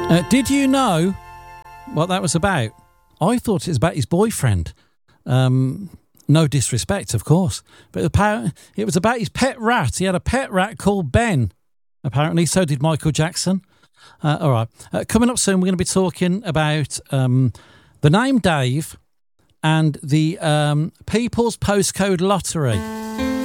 Did you know what that was about? I thought it was about his boyfriend. No disrespect, of course. But apparently it was about his pet rat. He had a pet rat called Ben. Apparently, so did Michael Jackson. All right. Coming up soon, we're going to be talking about the name Dave and the People's Postcode Lottery.